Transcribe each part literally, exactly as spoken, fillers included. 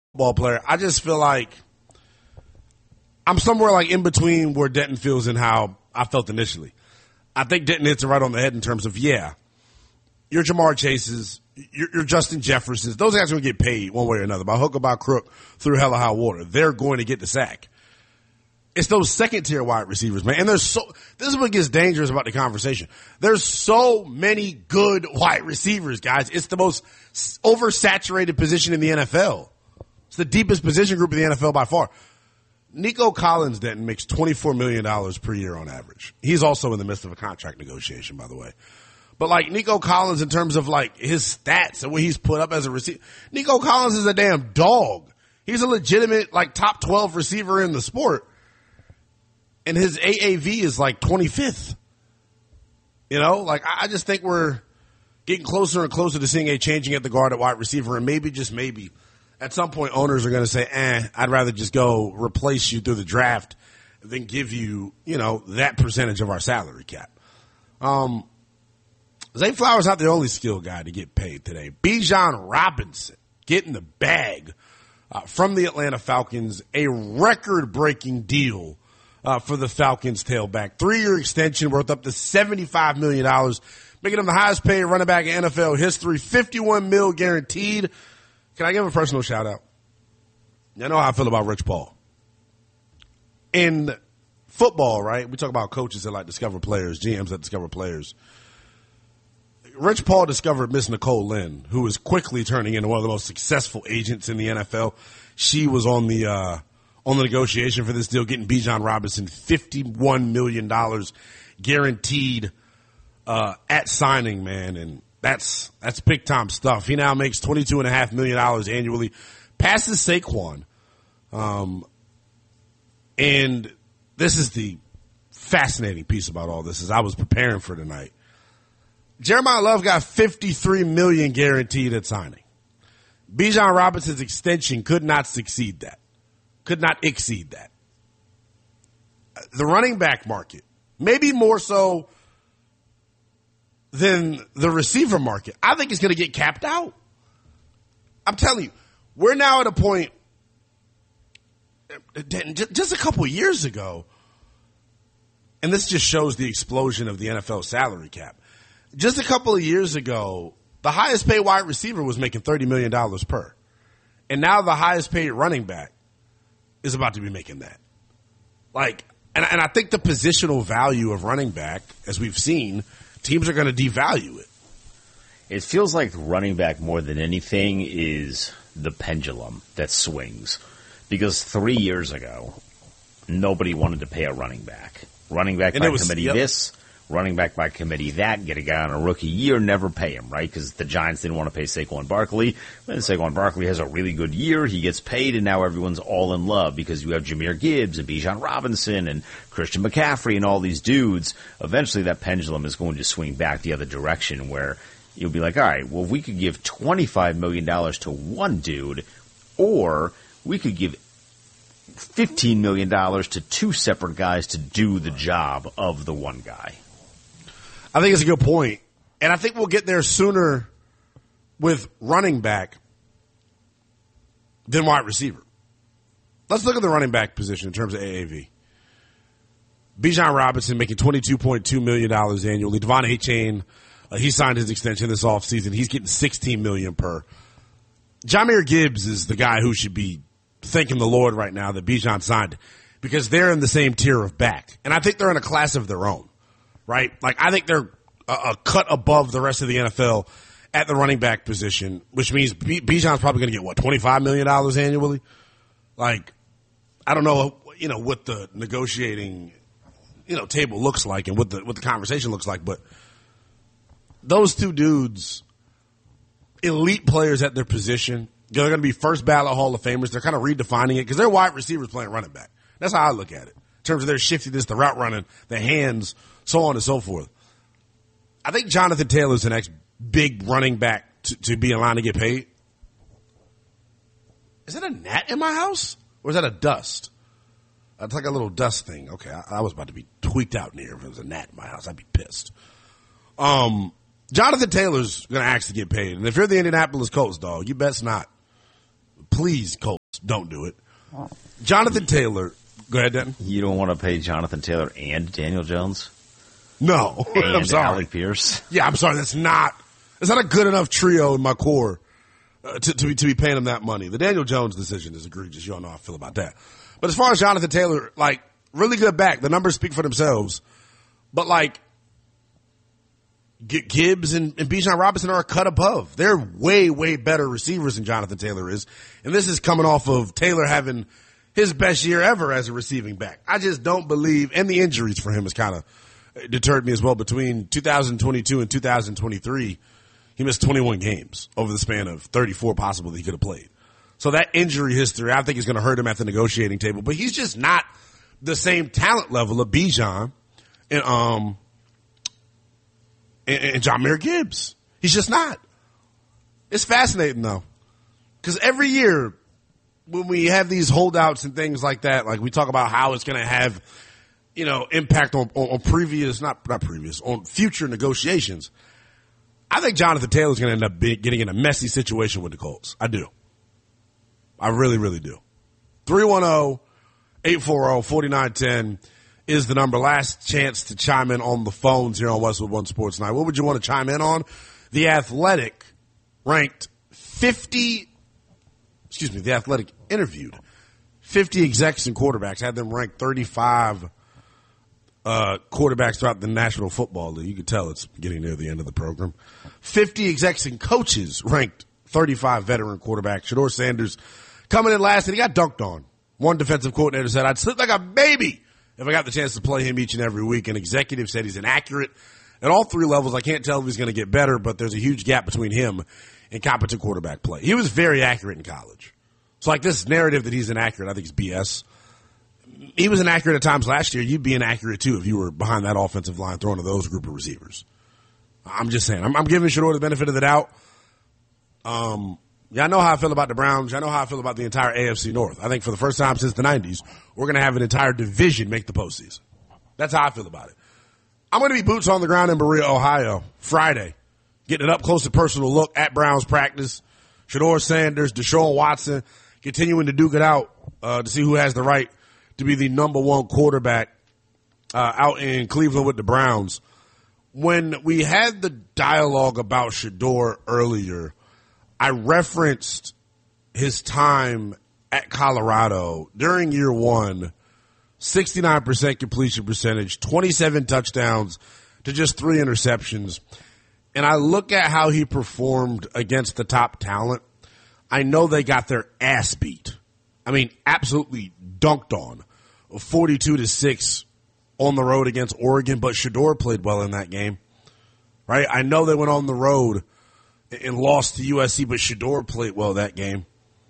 Ball player. I just feel like I'm somewhere like in between where Denton feels and how I felt initially. I think Denton hits it right on the head in terms of, yeah, your Jamar Chases, your, your Justin Jeffersons, those guys are going to get paid one way or another, by hook or by crook, through hell or high water. They're going to get the sack. It's those second-tier wide receivers, man. And there's so this is what gets dangerous about the conversation. There's so many good wide receivers, guys. It's the most oversaturated position in the N F L. It's the deepest position group in the N F L by far. Nico Collins, Denton, makes twenty-four million dollars per year on average. He's also in the midst of a contract negotiation, by the way. But, like, Nico Collins, in terms of, like, his stats and what he's put up as a receiver, Nico Collins is a damn dog. He's a legitimate, like, top twelve receiver in the sport. And his A A V is, like, twenty-fifth. You know? Like, I just think we're getting closer and closer to seeing a changing at the guard at wide receiver, and maybe, just maybe, at some point, owners are going to say, eh, I'd rather just go replace you through the draft than give you, you know, that percentage of our salary cap. Um, Zay Flowers not the only skilled guy to get paid today. Bijan Robinson getting the bag uh, from the Atlanta Falcons, a record-breaking deal uh, for the Falcons tailback. Three-year extension worth up to seventy-five million dollars, making him the highest-paid running back in N F L history, fifty-one mil guaranteed. Can I give a personal shout out? I know how I feel about Rich Paul. In football, right, we talk about coaches that like discover players, G Ms that discover players. Rich Paul discovered Miss Nicole Lynn, who is quickly turning into one of the most successful agents in the N F L. She was on the uh, on the negotiation for this deal, getting Bijan Robinson fifty-one million dollars guaranteed uh, at signing, man, and That's that's big time stuff. He now makes twenty-two and a half million dollars annually, passes Saquon, um, and this is the fascinating piece about all this. As I was preparing for tonight, Jeremiah Love got fifty-three million dollars guaranteed at signing. Bijan Robinson's extension could not succeed that, could not exceed that. The running back market, maybe more so than the receiver market, I think it's going to get capped out. I'm telling you, we're now at a point, just a couple of years ago, and this just shows the explosion of the N F L salary cap. Just a couple of years ago, the highest paid wide receiver was making thirty million dollars per. And now the highest paid running back is about to be making that. Like, and, and I think the positional value of running back, as we've seen, teams are going to devalue it. It feels like running back more than anything is the pendulum that swings. Because three years ago, nobody wanted to pay a running back. Running back and by was, committee yep. this, running back by committee that, get a guy on a rookie year, never pay him, right? Because the Giants didn't want to pay Saquon Barkley. And Saquon Barkley has a really good year. He gets paid, and now everyone's all in love because you have Jahmyr Gibbs and Bijan Robinson and Christian McCaffrey and all these dudes. Eventually that pendulum is going to swing back the other direction where you'll be like, all right, well, we could give twenty-five million dollars to one dude, or we could give fifteen million dollars to two separate guys to do the job of the one guy. I think it's a good point. And I think we'll get there sooner with running back than wide receiver. Let's look at the running back position in terms of A A V. Bijan Robinson making twenty-two point two million dollars annually. Devon Achane, uh, he signed his extension this offseason. He's getting sixteen million dollars per. Jahmyr Gibbs is the guy who should be thanking the Lord right now that Bijan signed, because they're in the same tier of back. And I think they're in a class of their own. Right? Like, I think they're a, a cut above the rest of the N F L at the running back position, which means B- Bijan's probably going to get, what, twenty-five million dollars annually? Like, I don't know, you know, what the negotiating, you know, table looks like and what the, what the conversation looks like, but those two dudes, elite players at their position, they're going to be first ballot Hall of Famers. They're kind of redefining it because they're wide receivers playing running back. That's how I look at it. In terms of their shiftiness, the route running, the hands, so on and so forth. I think Jonathan Taylor's the next big running back to, to be in line to get paid. Is that a gnat in my house? Or is that a dust? It's like a little dust thing. Okay, I, I was about to be tweaked out in here. If it was a gnat in my house, I'd be pissed. Um, Jonathan Taylor's going to actually get paid. And if you're the Indianapolis Colts, dog, you best not. Please, Colts. Don't do it. Jonathan Taylor. Go ahead, Denton. You don't want to pay Jonathan Taylor and Daniel Jones? No. And I'm sorry. Alec Pierce? Yeah, I'm sorry. That's not, that's not a good enough trio in my core uh, to, to, be, to be paying him that money. The Daniel Jones decision is egregious. You all know how I feel about that. But as far as Jonathan Taylor, like, really good back. The numbers speak for themselves. But, like, Gibbs and, and Bijan Robinson are a cut above. They're way, way better receivers than Jonathan Taylor is. And this is coming off of Taylor having his best year ever as a receiving back. I just don't believe, and the injuries for him has kind of deterred me as well. Between two thousand twenty-two and two thousand twenty-three, he missed twenty-one games over the span of thirty-four possible that he could have played. So that injury history, I think, is going to hurt him at the negotiating table. But he's just not the same talent level of Bijan and, um, and, and Jahmyr Gibbs. He's just not. It's fascinating, though, because every year when we have these holdouts and things like that, like we talk about how it's going to have, you know, impact on, on, on previous, not, not previous, on future negotiations, I think Jonathan Taylor's going to end up be, getting in a messy situation with the Colts. I do. I really, really do. three one zero, eight four zero, four nine one zero is the number. Last chance to chime in on the phones here on Westwood One Sports Night. What would you want to chime in on? The Athletic ranked fifty, excuse me, The Athletic interviewed fifty execs and quarterbacks, had them ranked thirty-five uh, quarterbacks throughout the National Football League. You can tell it's getting near the end of the program. fifty execs and coaches ranked thirty-five veteran quarterbacks. Shedeur Sanders coming in last, and he got dunked on. One defensive coordinator said, "I'd sleep like a baby if I got the chance to play him each and every week." An executive said he's inaccurate at all three levels. I can't tell if he's going to get better, but there's a huge gap between him and competent quarterback play. He was very accurate in college. So like this narrative that he's inaccurate, I think is B S. He was inaccurate at times last year. You'd be inaccurate too if you were behind that offensive line throwing to those group of receivers. I'm just saying. I'm, I'm giving Shedeur the benefit of the doubt. Um, y'all know how I feel about the Browns. Y'all know how I feel about the entire A F C North. I think for the first time since the nineties, we're going to have an entire division make the postseason. That's how I feel about it. I'm going to be boots on the ground in Berea, Ohio, Friday, getting an up-close and personal look at Browns practice. Shedeur Sanders, Deshaun Watson, continuing to duke it out uh, to see who has the right to be the number one quarterback uh, out in Cleveland with the Browns. When we had the dialogue about Shedeur earlier, I referenced his time at Colorado during year one, sixty-nine percent completion percentage, twenty-seven touchdowns to just three interceptions. And I look at how he performed against the top talent. I know they got their ass beat. I mean, absolutely dunked on, forty-two to six on the road against Oregon, but Shedeur played well in that game, right? I know they went on the road and lost to U S C, but Shedeur played well that game.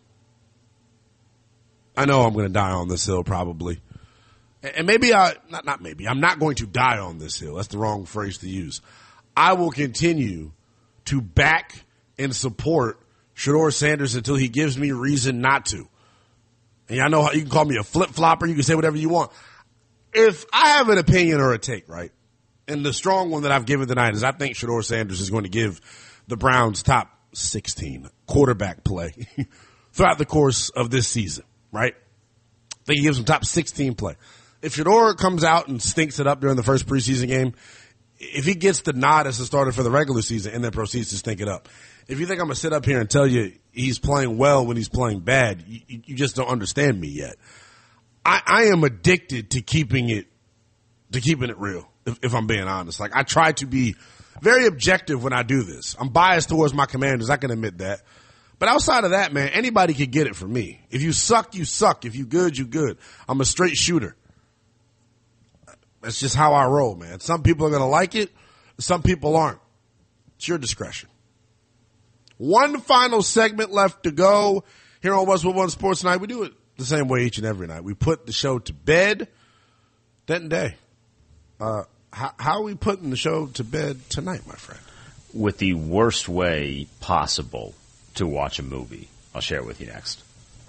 I know I'm going to die on this hill probably. And maybe I, not, not maybe, I'm not going to die on this hill. That's the wrong phrase to use. I will continue to back and support Shedeur Sanders until he gives me reason not to. And y'all know how you can call me a flip-flopper. You can say whatever you want. If I have an opinion or a take, right, and the strong one that I've given tonight is I think Shedeur Sanders is going to give the Browns top sixteen quarterback play throughout the course of this season, right? I think he gives them top sixteen play. If Shedeur comes out and stinks it up during the first preseason game, if he gets the nod as a starter for the regular season and then proceeds to stink it up, if you think I'm going to sit up here and tell you he's playing well when he's playing bad, you, you just don't understand me yet. I, I am addicted to keeping it, to keeping it real, if, if I'm being honest. Like, I try to be very objective when I do this. I'm biased towards my Commanders. I can admit that. But outside of that, man, anybody can get it from me. If you suck, you suck. If you good, you good. I'm a straight shooter. That's just how I roll, man. Some people are going to like it. Some people aren't. It's your discretion. One final segment left to go here on Westwood One Sports Night. We do it the same way each and every night. We put the show to bed. Denton Day, uh, how, how are we putting the show to bed tonight, my friend? With the worst way possible to watch a movie. I'll share it with you next.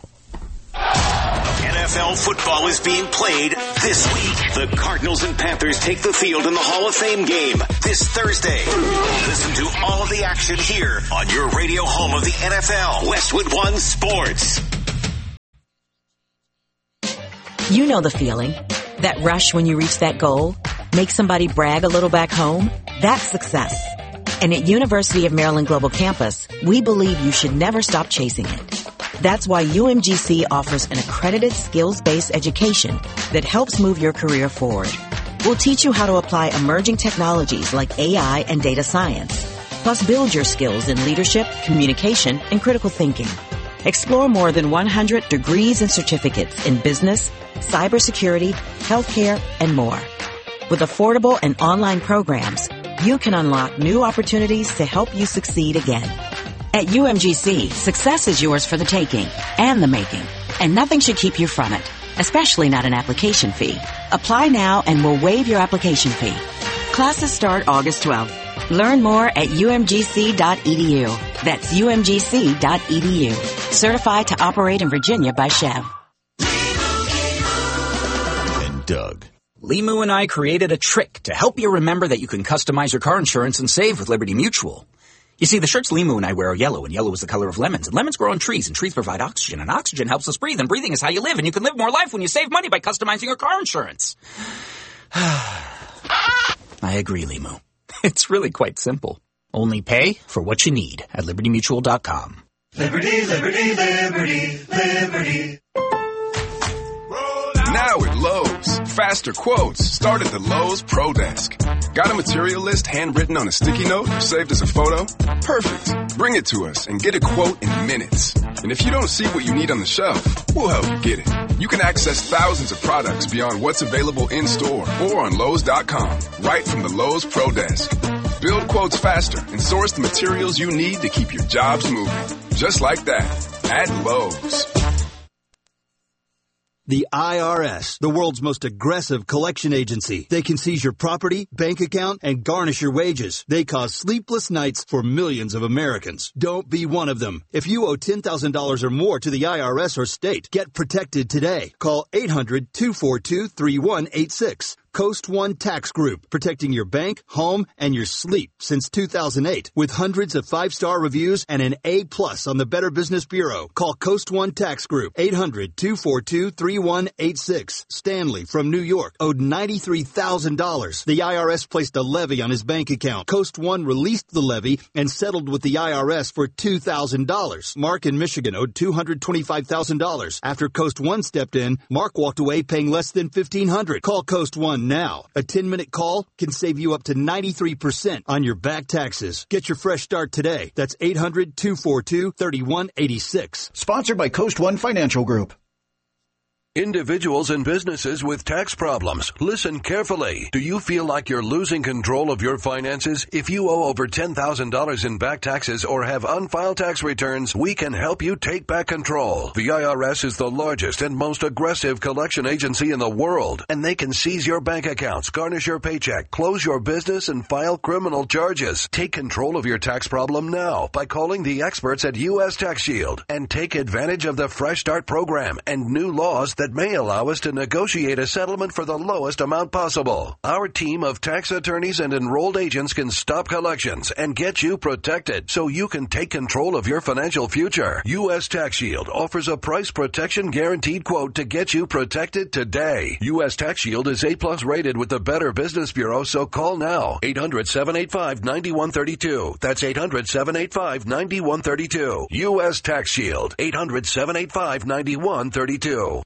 N F L football is being played this week. The Cardinals and Panthers take the field in the Hall of Fame game this Thursday. Listen to all of the action here on your radio home of the N F L, Westwood One Sports. You know the feeling. That rush when you reach that goal? Make somebody brag a little back home? That's success. And at University of Maryland Global Campus, we believe you should never stop chasing it. That's why U M G C offers an accredited skills-based education that helps move your career forward. We'll teach you how to apply emerging technologies like A I and data science, plus build your skills in leadership, communication, and critical thinking. Explore more than one hundred degrees and certificates in business, cybersecurity, healthcare, and more. With affordable and online programs, you can unlock new opportunities to help you succeed again. At U M G C, success is yours for the taking and the making, and nothing should keep you from it, especially not an application fee. Apply now and we'll waive your application fee. Classes start August twelfth. Learn more at U M G C dot E D U. That's U M G C dot E D U. Certified to operate in Virginia by Chev. And Doug. Limu and I created a trick to help you remember that you can customize your car insurance and save with Liberty Mutual. You see, the shirts Limu and I wear are yellow, and yellow is the color of lemons, and lemons grow on trees, and trees provide oxygen, and oxygen helps us breathe, and breathing is how you live, and you can live more life when you save money by customizing your car insurance. I agree, Limu. It's really quite simple. Only pay for what you need at liberty mutual dot com. Liberty, liberty, liberty, liberty. Now at Lowe's, faster quotes start at the Lowe's Pro Desk. Got a material list handwritten on a sticky note or saved as a photo? Perfect. Bring it to us and get a quote in minutes. And if you don't see what you need on the shelf, we'll help you get it. You can access thousands of products beyond what's available in store or on Lowe's dot com, right from the Lowe's Pro Desk. Build quotes faster and source the materials you need to keep your jobs moving. Just like that, at Lowe's. The I R S, the world's most aggressive collection agency. They can seize your property, bank account, and garnish your wages. They cause sleepless nights for millions of Americans. Don't be one of them. If you owe ten thousand dollars or more to the I R S or state, get protected today. Call eight hundred, two four two, three one eight six. Coast One Tax Group, protecting your bank, home, and your sleep since two thousand eight. With hundreds of five-star reviews and an A plus on the Better Business Bureau. Call Coast One Tax Group, eight hundred, two four two, three one eight six. Stanley from New York owed ninety-three thousand dollars. The I R S placed a levy on his bank account. Coast One released the levy and settled with the I R S for two thousand dollars. Mark in Michigan owed two hundred twenty-five thousand dollars. After Coast One stepped in, Mark walked away paying less than fifteen hundred dollars. Call Coast One now. A ten-minute call can save you up to ninety-three percent on your back taxes. Get your fresh start today. That's eight hundred, two four two, three one eight six. Sponsored by Coast One Financial Group. Individuals and businesses with tax problems, listen carefully. Do you feel like you're losing control of your finances? If you owe over ten thousand dollars in back taxes or have unfiled tax returns, we can help you take back control. The I R S is the largest and most aggressive collection agency in the world, and they can seize your bank accounts, garnish your paycheck, close your business, and file criminal charges. Take control of your tax problem now by calling the experts at U S Tax Shield and take advantage of the Fresh Start program and new laws that may allow us to negotiate a settlement for the lowest amount possible. Our team of tax attorneys and enrolled agents can stop collections and get you protected so you can take control of your financial future. U S Tax Shield offers a price protection guaranteed quote to get you protected today. U S Tax Shield is A plus rated with the Better Business Bureau, so call now. eight hundred, seven eight five, nine one three two. That's eight hundred, seven eight five, nine one three two. U S Tax Shield. eight hundred, seven eight five, nine one three two.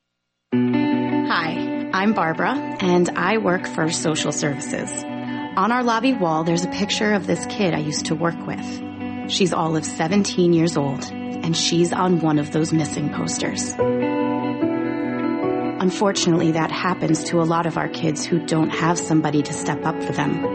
Hi, I'm Barbara, and I work for social services. On our lobby wall, there's a picture of this kid I used to work with. She's all of seventeen years old, and she's on one of those missing posters. Unfortunately, that happens to a lot of our kids who don't have somebody to step up for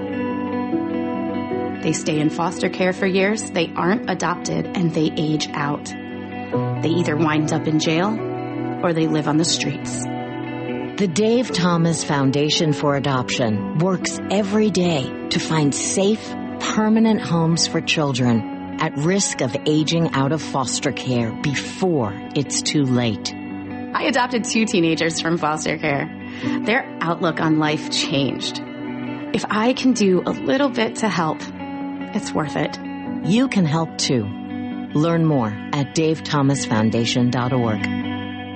them. They stay in foster care for years, they aren't adopted, and they age out. They either wind up in jail or they live on the streets. The Dave Thomas Foundation for Adoption works every day to find safe, permanent homes for children at risk of aging out of foster care before it's too late. I adopted two teenagers from foster care. Their outlook on life changed. If I can do a little bit to help, it's worth it. You can help too. Learn more at dave thomas foundation dot org.